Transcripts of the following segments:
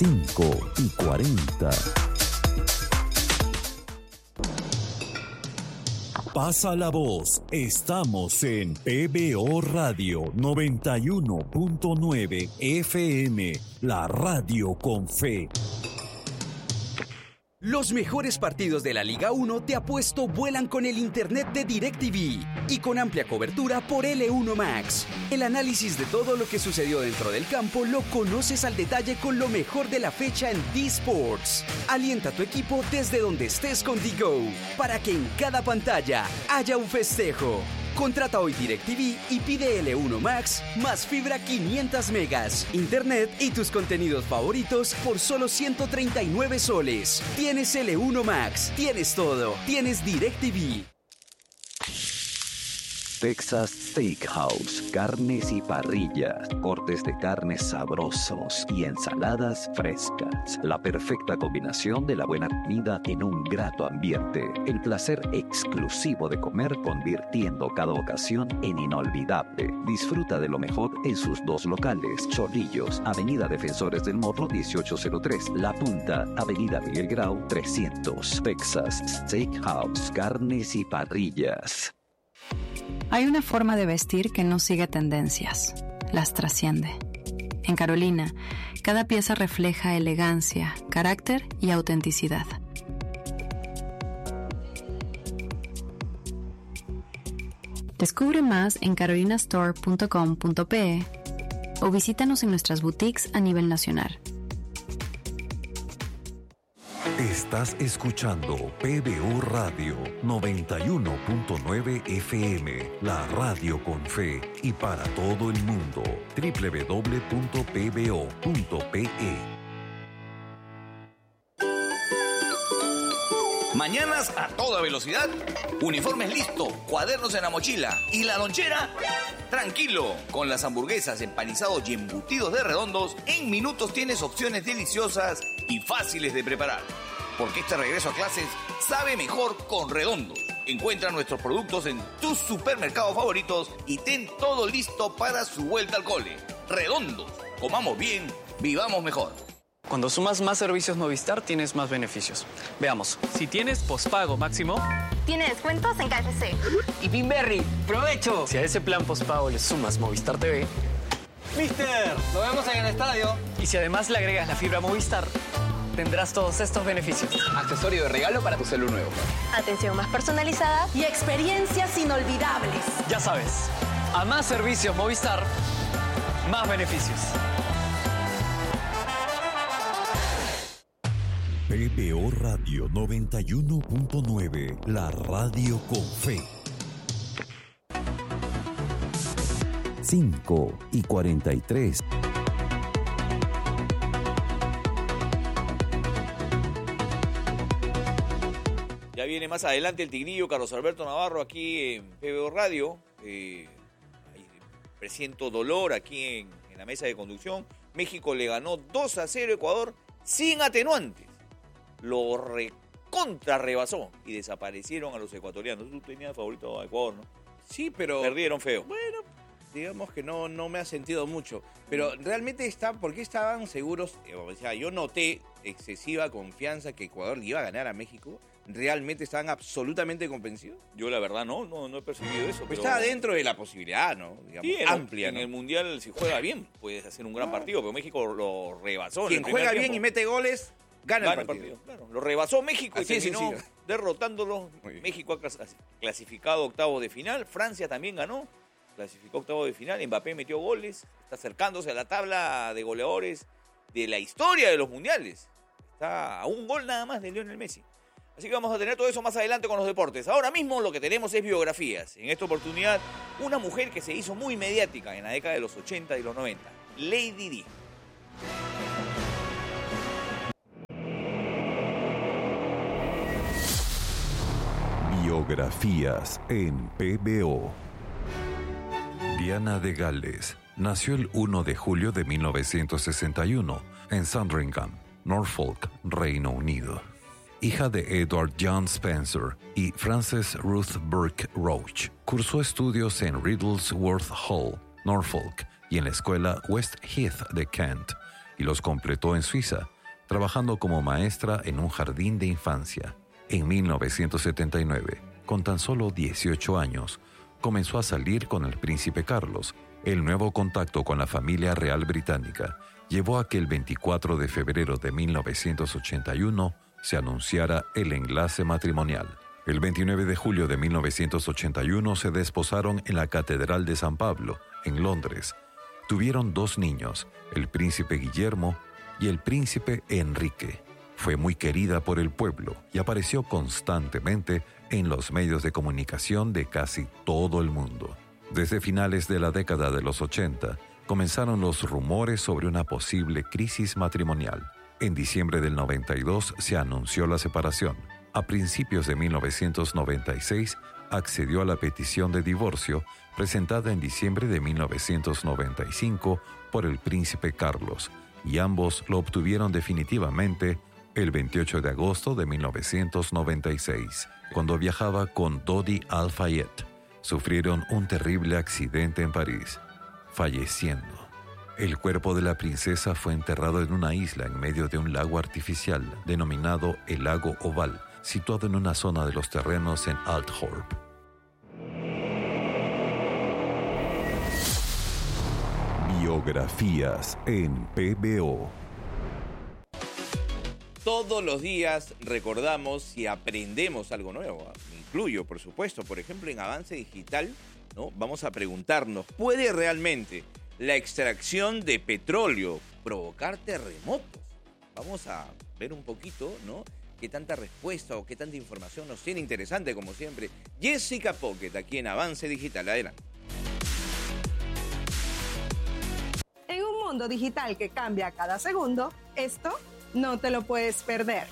5:40. Pasa la voz. Estamos en PBO Radio 91.9 FM, la radio con fe. Los mejores partidos de la Liga 1 te apuesto vuelan con el internet de DirecTV y con amplia cobertura por L1 Max. El análisis de todo lo que sucedió dentro del campo lo conoces al detalle con lo mejor de la fecha en D-Sports. Alienta a tu equipo desde donde estés con DiGo para que en cada pantalla haya un festejo. Contrata hoy DirecTV y pide L1 Max más fibra 500 megas, internet y tus contenidos favoritos por solo 139 soles. Tienes L1 Max, tienes todo, tienes DirecTV. Texas Steakhouse, carnes y parrillas, cortes de carnes sabrosos y ensaladas frescas. La perfecta combinación de la buena comida en un grato ambiente. El placer exclusivo de comer convirtiendo cada ocasión en inolvidable. Disfruta de lo mejor en sus dos locales. Chorrillos, Avenida Defensores del Morro 1803. La Punta, Avenida Miguel Grau 300. Texas Steakhouse, carnes y parrillas. Hay una forma de vestir que no sigue tendencias, las trasciende. En Carolina, cada pieza refleja elegancia, carácter y autenticidad. Descubre más en carolinastore.com.pe o visítanos en nuestras boutiques a nivel nacional. Estás escuchando PBO Radio 91.9 FM, la radio con fe y para todo el mundo. www.pbo.pe. Mañanas a toda velocidad, uniformes listo, cuadernos en la mochila y la lonchera. Tranquilo, con las hamburguesas, empanizados y embutidos de Redondos, en minutos tienes opciones deliciosas y fáciles de preparar. Porque este regreso a clases sabe mejor con Redondos. Encuentra nuestros productos en tus supermercados favoritos y ten todo listo para su vuelta al cole. Redondos, comamos bien, vivamos mejor. Cuando sumas más servicios Movistar, tienes más beneficios. Veamos. Si tienes pospago máximo, tiene descuentos en KFC. Y Pinberry, ¡provecho! Si a ese plan pospago le sumas Movistar TV, ¡Mister! ¡Lo vemos en el estadio! Y si además le agregas la fibra Movistar, tendrás todos estos beneficios. Accesorio de regalo para tu celular nuevo. Atención más personalizada y experiencias inolvidables. Ya sabes, a más servicios Movistar, más beneficios. PBO Radio 91.9, la radio con fe. 5:43. Ya viene más adelante el Tigrillo, Carlos Alberto Navarro, aquí en PBO Radio. Presiento dolor aquí en la mesa de conducción. México le ganó 2-0 a Ecuador sin atenuantes. Lo recontra rebasó y desaparecieron a los ecuatorianos. Tú tenías favorito a Ecuador, ¿no? Sí, pero... Perdieron feo. Bueno, digamos que no me ha sentido mucho. Pero realmente ¿por qué estaban seguros? O sea, yo noté excesiva confianza que Ecuador le iba a ganar a México. ¿Realmente estaban absolutamente convencidos? Yo la verdad no he percibido eso. Pero estaba dentro de la posibilidad, ¿no? Digamos, sí, amplia, en ¿no? el Mundial, si juega bien, puedes hacer un gran partido, pero México lo rebasó. Quien juega bien y mete goles, gana el partido. Claro, lo rebasó México así y terminó derrotándolo. México ha clasificado octavos de final. Francia también ganó, clasificó octavos de final. Mbappé metió goles, está acercándose a la tabla de goleadores de la historia de los mundiales. Está a un gol nada más de Lionel Messi. Así que vamos a tener todo eso más adelante con los deportes. Ahora mismo lo que tenemos es biografías. En esta oportunidad, una mujer que se hizo muy mediática en la década de los 80 y los 90, Lady Di. Biografías en PBO. Diana de Gales nació el 1 de julio de 1961 en Sandringham, Norfolk, Reino Unido. Hija de Edward John Spencer y Frances Ruth Burke Roach, cursó estudios en Riddlesworth Hall, Norfolk, y en la escuela West Heath de Kent. y los completó en Suiza, trabajando como maestra en un jardín de infancia. En 1979, con tan solo 18 años, comenzó a salir con el príncipe Carlos. El nuevo contacto con la familia real británica llevó a que el 24 de febrero de 1981 se anunciara el enlace matrimonial. El 29 de julio de 1981 se desposaron en la Catedral de San Pablo, en Londres. Tuvieron 2 niños, el príncipe Guillermo y el príncipe Enrique. Fue muy querida por el pueblo y apareció constantemente en los medios de comunicación de casi todo el mundo. Desde finales de la década de los 80, comenzaron los rumores sobre una posible crisis matrimonial. En diciembre del 92 se anunció la separación. A principios de 1996 accedió a la petición de divorcio presentada en diciembre de 1995 por el príncipe Carlos, y ambos lo obtuvieron definitivamente el 28 de agosto de 1996, cuando viajaba con Dodi Al-Fayed. Sufrieron un terrible accidente en París, falleciendo. El cuerpo de la princesa fue enterrado en una isla en medio de un lago artificial denominado el Lago Oval, situado en una zona de los terrenos en Althorp. Biografías en PBO. Todos los días recordamos y aprendemos algo nuevo. Me incluyo, por supuesto. Por ejemplo, en Avance Digital, ¿no? Vamos a preguntarnos, ¿puede realmente la extracción de petróleo provocar terremotos? Vamos a ver un poquito, ¿no?, qué tanta respuesta o qué tanta información nos tiene. Interesante, como siempre, Jessica Pocket, aquí en Avance Digital. Adelante. En un mundo digital que cambia cada segundo, esto no te lo puedes perder.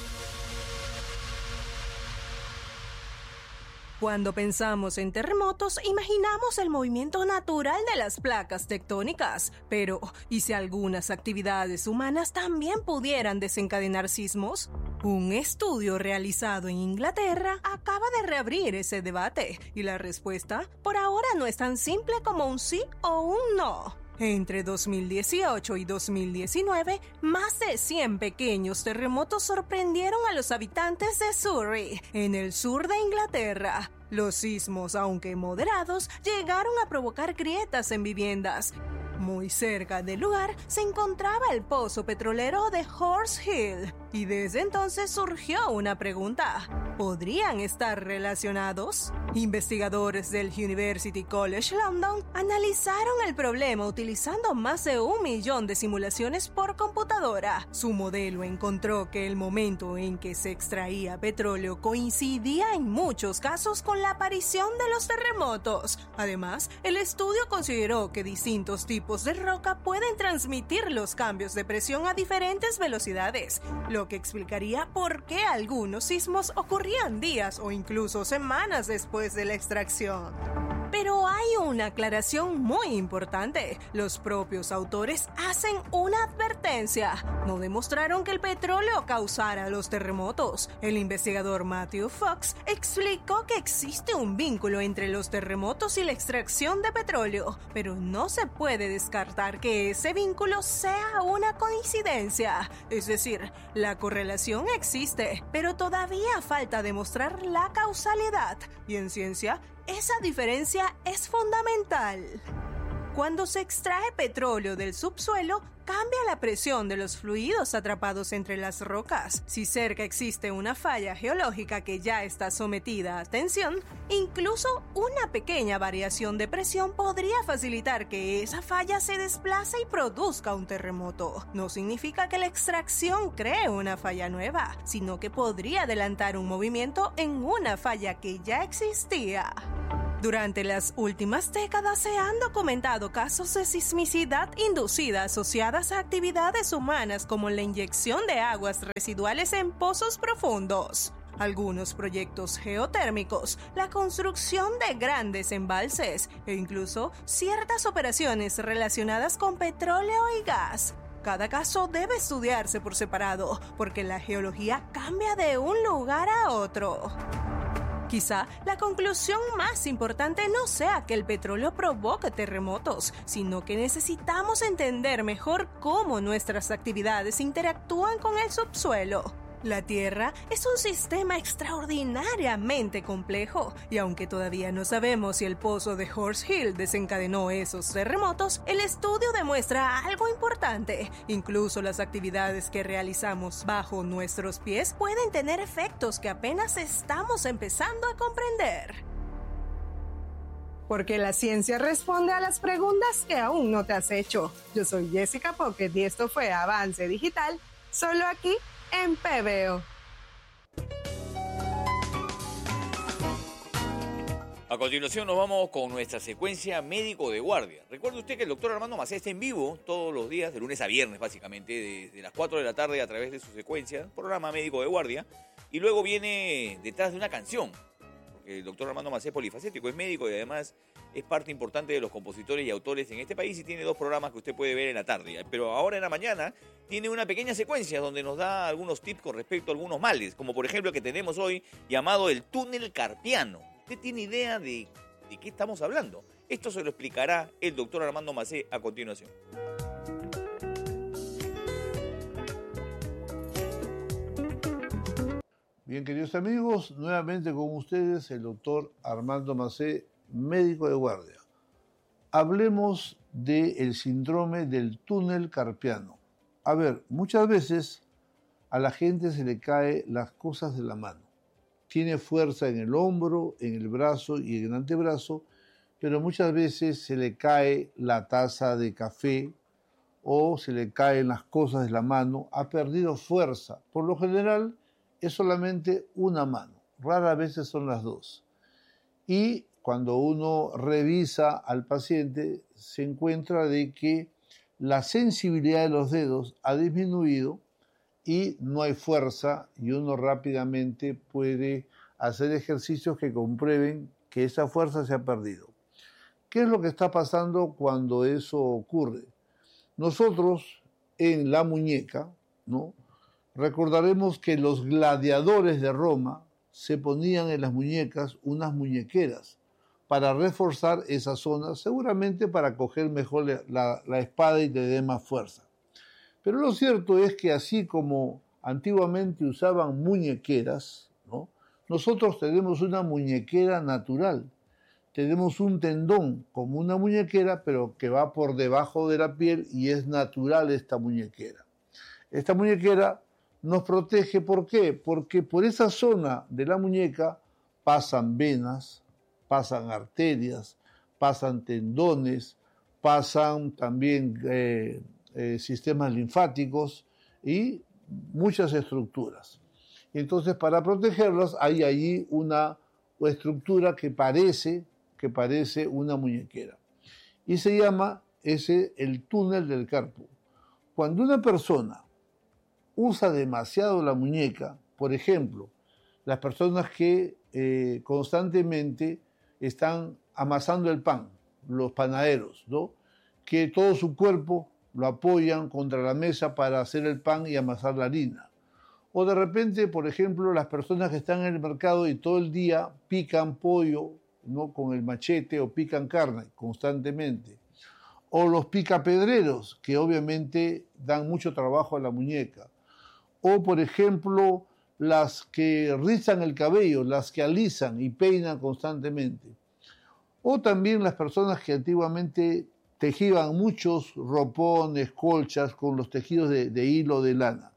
Cuando pensamos en terremotos, imaginamos el movimiento natural de las placas tectónicas. Pero, ¿y si algunas actividades humanas también pudieran desencadenar sismos? Un estudio realizado en Inglaterra acaba de reabrir ese debate. Y la respuesta, por ahora, no es tan simple como un sí o un no. Entre 2018 y 2019, más de 100 pequeños terremotos sorprendieron a los habitantes de Surrey, en el sur de Inglaterra. Los sismos, aunque moderados, llegaron a provocar grietas en viviendas. Muy cerca del lugar se encontraba el pozo petrolero de Horse Hill, y desde entonces surgió una pregunta: ¿podrían estar relacionados? Investigadores del University College London analizaron el problema utilizando más de 1 millón de simulaciones por computadora. Su modelo encontró que el momento en que se extraía petróleo coincidía en muchos casos con la aparición de los terremotos. Además, el estudio consideró que distintos tipos de roca pueden transmitir los cambios de presión a diferentes velocidades, lo que explicaría por qué algunos sismos ocurrían días o incluso semanas después de la extracción. Pero hay una aclaración muy importante. Los propios autores hacen una advertencia. No demostraron que el petróleo causara los terremotos. El investigador Matthew Fox explicó que existe un vínculo entre los terremotos y la extracción de petróleo, pero no se puede descartar que ese vínculo sea una coincidencia. Es decir, la correlación existe, pero todavía falta demostrar la causalidad. Y en ciencia, esa diferencia es fundamental. Cuando se extrae petróleo del subsuelo, cambia la presión de los fluidos atrapados entre las rocas. Si cerca existe una falla geológica que ya está sometida a tensión, incluso una pequeña variación de presión podría facilitar que esa falla se desplace y produzca un terremoto. No significa que la extracción cree una falla nueva, sino que podría adelantar un movimiento en una falla que ya existía. Durante las últimas décadas se han documentado casos de sismicidad inducida asociadas a actividades humanas como la inyección de aguas residuales en pozos profundos, algunos proyectos geotérmicos, la construcción de grandes embalses e incluso ciertas operaciones relacionadas con petróleo y gas. Cada caso debe estudiarse por separado porque la geología cambia de un lugar a otro. Quizá la conclusión más importante no sea que el petróleo provoca terremotos, sino que necesitamos entender mejor cómo nuestras actividades interactúan con el subsuelo. La Tierra es un sistema extraordinariamente complejo, y aunque todavía no sabemos si el pozo de Horse Hill desencadenó esos terremotos, el estudio demuestra algo importante. Incluso las actividades que realizamos bajo nuestros pies pueden tener efectos que apenas estamos empezando a comprender. Porque la ciencia responde a las preguntas que aún no te has hecho. Yo soy Jessica Pocket y esto fue Avance Digital, solo aquí en PBO. A continuación nos vamos con nuestra secuencia Médico de Guardia. Recuerde usted que el doctor Armando Macé está en vivo todos los días, de lunes a viernes básicamente, desde las 4 de la tarde a través de su secuencia, programa Médico de Guardia, y luego viene detrás de una canción, porque el doctor Armando Macé es polifacético, es médico y además es parte importante de los compositores y autores en este país y tiene 2 programas que usted puede ver en la tarde. Pero ahora en la mañana tiene una pequeña secuencia donde nos da algunos tips con respecto a algunos males, como por ejemplo el que tenemos hoy llamado el túnel carpiano. ¿Usted tiene idea de qué estamos hablando? Esto se lo explicará el doctor Armando Macé a continuación. Bien, queridos amigos, nuevamente con ustedes el doctor Armando Macé, médico de guardia. Hablemos del síndrome del túnel carpiano. A ver, muchas veces a la gente se le caen las cosas de la mano. Tiene fuerza en el hombro, en el brazo y en el antebrazo, pero muchas veces se le cae la taza de café o se le caen las cosas de la mano, ha perdido fuerza. Por lo general es solamente una mano, raras veces son las 2. Y cuando uno revisa al paciente, se encuentra de que la sensibilidad de los dedos ha disminuido y no hay fuerza y uno rápidamente puede hacer ejercicios que comprueben que esa fuerza se ha perdido. ¿Qué es lo que está pasando cuando eso ocurre? Nosotros en la muñeca, ¿no?, recordaremos que los gladiadores de Roma se ponían en las muñecas unas muñequeras para reforzar esa zona, seguramente para coger mejor la espada y te dé más fuerza. Pero lo cierto es que así como antiguamente usaban muñequeras, ¿no?, nosotros tenemos una muñequera natural. Tenemos un tendón como una muñequera, pero que va por debajo de la piel y es natural esta muñequera. Esta muñequera nos protege, ¿por qué? Porque por esa zona de la muñeca pasan venas, pasan arterias, pasan tendones, pasan también sistemas linfáticos y muchas estructuras. Entonces, para protegerlas hay allí una estructura que parece una muñequera y se llama el túnel del carpo. Cuando una persona usa demasiado la muñeca, por ejemplo, las personas que constantemente están amasando el pan, los panaderos, ¿no?, que todo su cuerpo lo apoyan contra la mesa para hacer el pan y amasar la harina. O de repente, por ejemplo, las personas que están en el mercado y todo el día pican pollo, ¿no?, con el machete o pican carne constantemente. O los picapedreros, que obviamente dan mucho trabajo a la muñeca. O, por ejemplo, las que rizan el cabello, las que alisan y peinan constantemente. O también las personas que antiguamente tejían muchos ropones, colchas con los tejidos de hilo de lana.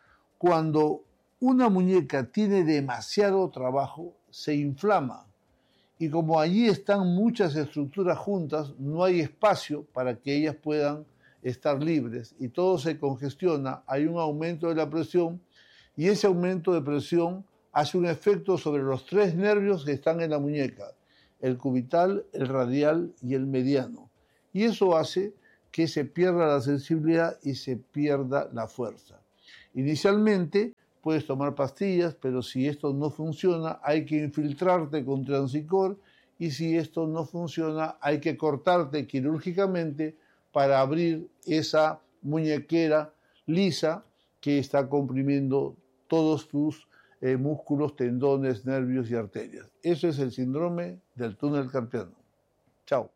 Cuando una muñeca tiene demasiado trabajo, se inflama. Y como allí están muchas estructuras juntas, no hay espacio para que ellas puedan estar libres y todo se congestiona, hay un aumento de la presión y ese aumento de presión hace un efecto sobre los 3 nervios que están en la muñeca, el cubital, el radial y el mediano. Y eso hace que se pierda la sensibilidad y se pierda la fuerza. Inicialmente puedes tomar pastillas, pero si esto no funciona hay que infiltrarte con Transicor y si esto no funciona hay que cortarte quirúrgicamente para abrir esa muñequera lisa que está comprimiendo todos tus músculos, tendones, nervios y arterias. Eso es el síndrome del túnel carpiano. Chao.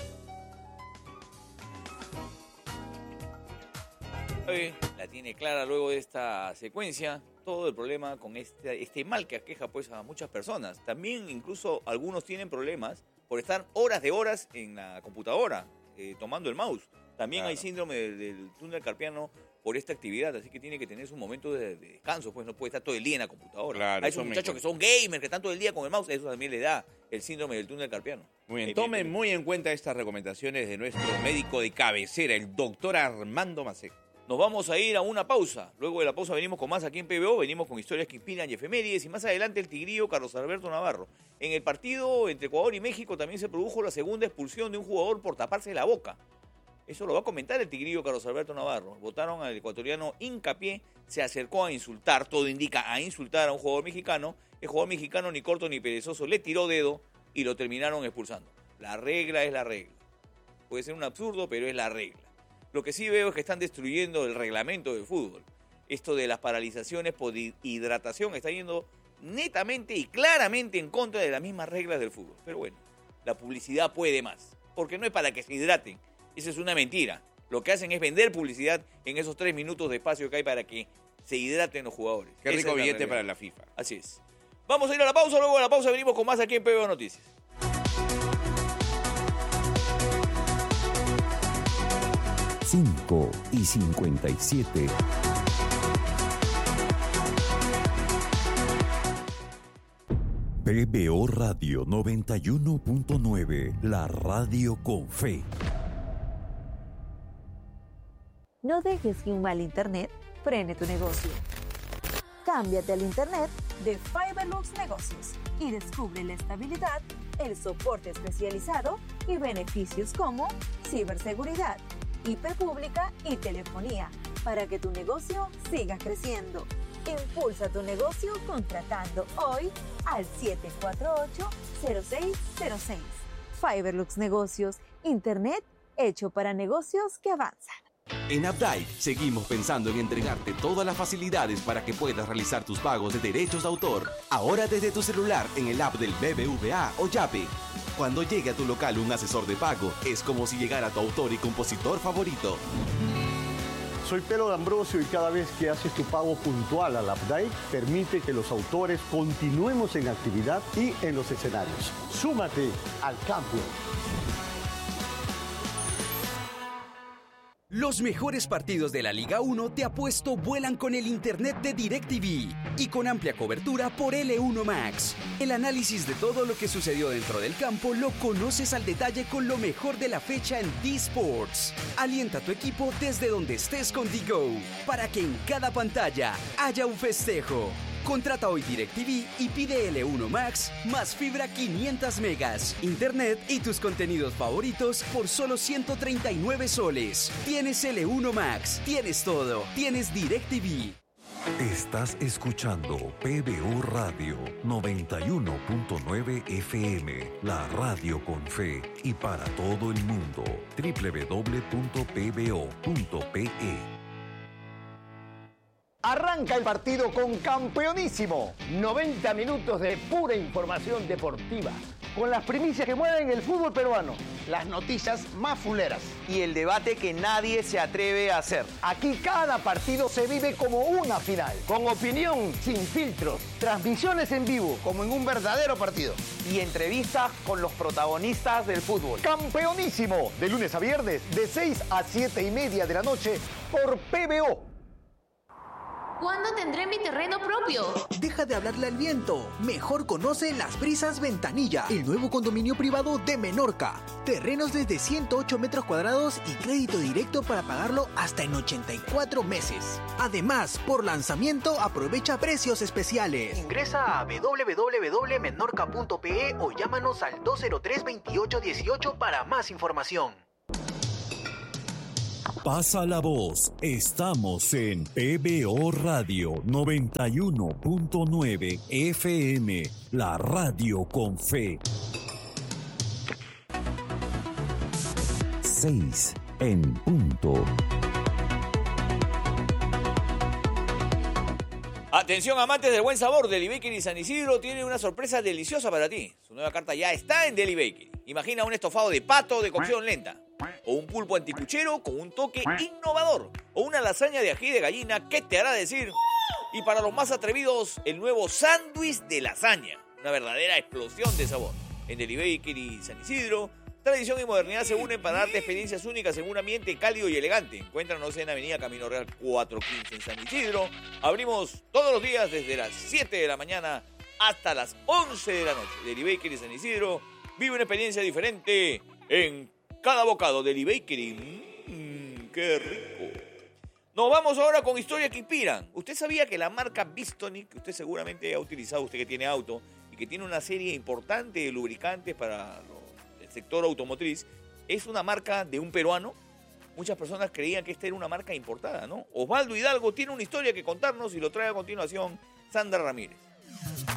La tiene clara luego de esta secuencia, todo el problema con este mal que aqueja pues a muchas personas. También incluso algunos tienen problemas por estar horas de horas en la computadora, tomando el mouse. También hay síndrome del túnel carpiano por esta actividad, así que tiene que tener su momento de descanso, pues no puede estar todo el día en la computadora. Claro, hay esos muchachos que son gamers, que están todo el día con el mouse, eso también le da el síndrome del túnel carpiano. Muy bien, tomen muy en cuenta estas recomendaciones de nuestro médico de cabecera, el doctor Armando Macé. Nos vamos a ir a una pausa. Luego de la pausa venimos con más aquí en PBO, venimos con historias que inspiran y efemérides, y más adelante el tigrillo Carlos Alberto Navarro. En el partido entre Ecuador y México también se produjo la segunda expulsión de un jugador por taparse la boca. Eso lo va a comentar el tigrillo Carlos Alberto Navarro. Votaron al ecuatoriano Hincapié, se acercó a insultar, todo indica a insultar a un jugador mexicano. El jugador mexicano, ni corto ni perezoso, le tiró dedo y lo terminaron expulsando. La regla es la regla. Puede ser un absurdo, pero es la regla. Lo que sí veo es que están destruyendo el reglamento del fútbol. Esto de las paralizaciones por hidratación está yendo netamente y claramente en contra de las mismas reglas del fútbol. Pero bueno, la publicidad puede más, porque no es para que se hidraten. Esa es una mentira. Lo que hacen es vender publicidad en esos 3 minutos de espacio que hay para que se hidraten los jugadores. Qué rico billete para la FIFA. Así es. Vamos a ir a la pausa, luego de la pausa venimos con más aquí en PBO Noticias. 5:57. PBO Radio 91.9, la radio con fe. No dejes que un mal internet frene tu negocio. Cámbiate al internet de Fiberlux Negocios y descubre la estabilidad, el soporte especializado y beneficios como ciberseguridad, IP pública y telefonía para que tu negocio siga creciendo. Impulsa tu negocio contratando hoy al 748-0606. Fiberlux Negocios, internet hecho para negocios que avanzan. En Updike seguimos pensando en entregarte todas las facilidades para que puedas realizar tus pagos de derechos de autor. Ahora desde tu celular en el app del BBVA o Yape. Cuando llegue a tu local un asesor de pago, es como si llegara tu autor y compositor favorito. Soy Pedro D'Ambrosio y cada vez que haces tu pago puntual al Updike, permite que los autores continuemos en actividad y en los escenarios. Súmate al cambio. Los mejores partidos de la Liga 1 te apuesto vuelan con el internet de DirecTV y con amplia cobertura por L1 Max. El análisis de todo lo que sucedió dentro del campo lo conoces al detalle con lo mejor de la fecha en D-Sports. Alienta a tu equipo desde donde estés con D-Go para que en cada pantalla haya un festejo. Contrata hoy DirecTV y pide L1 Max más fibra 500 megas, internet y tus contenidos favoritos por solo 139 soles. Tienes L1 Max, tienes todo, tienes DirecTV. Estás escuchando PBO Radio 91.9 FM, la radio con fe y para todo el mundo. www.pbo.pe. Arranca el partido con Campeonísimo. 90 minutos de pura información deportiva. Con las primicias que mueven el fútbol peruano. Las noticias más fuleras. Y el debate que nadie se atreve a hacer. Aquí cada partido se vive como una final. Con opinión sin filtros. Transmisiones en vivo como en un verdadero partido. Y entrevistas con los protagonistas del fútbol. Campeonísimo. De lunes a viernes de 6 a 7:30 de la noche por PBO. ¿Cuándo tendré mi terreno propio? Deja de hablarle al viento. Mejor conoce Las Brisas Ventanilla, el nuevo condominio privado de Menorca. Terrenos desde 108 metros cuadrados y crédito directo para pagarlo hasta en 84 meses. Además, por lanzamiento aprovecha precios especiales. Ingresa a www.menorca.pe o llámanos al 203-2818 para más información. Pasa la voz, estamos en PBO Radio 91.9 FM, la radio con fe. 6 en punto. Atención, amantes del buen sabor, Deli Bakery San Isidro tiene una sorpresa deliciosa para ti. Su nueva carta ya está en Deli Bakery. Imagina un estofado de pato de cocción lenta, o un pulpo anticuchero con un toque innovador, o una lasaña de ají de gallina que te hará decir. Y para los más atrevidos, el nuevo sándwich de lasaña, una verdadera explosión de sabor. En Deli Bakery San Isidro, tradición y modernidad se unen para darte experiencias únicas en un ambiente cálido y elegante. Encuéntranos en Avenida Camino Real 415 en San Isidro. Abrimos todos los días desde las 7 de la mañana hasta las 11 de la noche. Deli Bakery San Isidro vive una experiencia diferente en cada bocado. Deli Bakery, ¡qué rico! Nos vamos ahora con historias que inspiran. ¿Usted sabía que la marca Bistonic, que usted seguramente ha utilizado, usted que tiene auto, y que tiene una serie importante de lubricantes para el sector automotriz, es una marca de un peruano? Muchas personas creían que esta era una marca importada, ¿no? Osvaldo Hidalgo tiene una historia que contarnos y lo trae a continuación Sandra Ramírez.